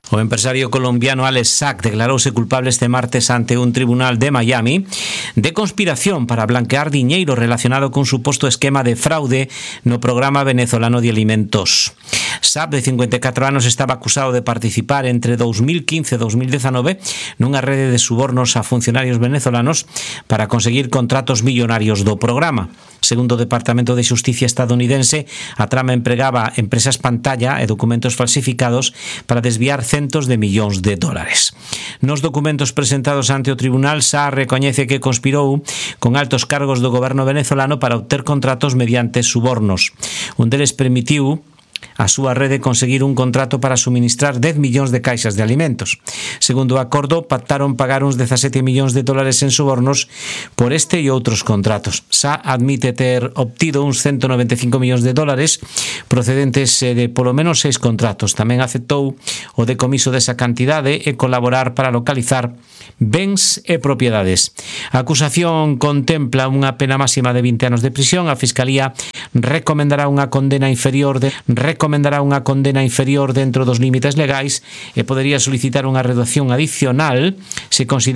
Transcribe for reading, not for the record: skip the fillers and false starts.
O empresario colombiano Alex Sack declarouse culpable este martes ante un tribunal de Miami de conspiración para blanquear diñeiro relacionado cun suposto esquema de fraude no programa venezolano de alimentos. Sack, de 54 anos, estaba acusado de participar entre 2015 e 2019 nunha rede de subornos a funcionarios venezolanos para conseguir contratos millonarios do programa. Segundo o Departamento de Xusticia estadounidense, a trama empregaba empresas pantalla e documentos falsificados para desviar centos de millóns de dólares. Nos documentos presentados ante o tribunal, Sack recoñece que conspirou con altos cargos do goberno venezolano para obter contratos mediante subornos. Un deles permitiu a súa rede conseguir un contrato para suministrar 10 millóns de caixas de alimentos. Segundo o acordo, pactaron pagar uns 17 millóns de dólares en subornos por este e outros contratos. Sack admite ter obtido uns 195 millóns de dólares procedentes de polo menos 6 contratos. Tamén aceptou o decomiso desa cantidade e colaborar para localizar bens e propiedades. A acusación contempla unha pena máxima de 20 anos de prisión. A Fiscalía recomendará unha condena inferior dentro dos límites legais e podería solicitar unha reducción adicional se considera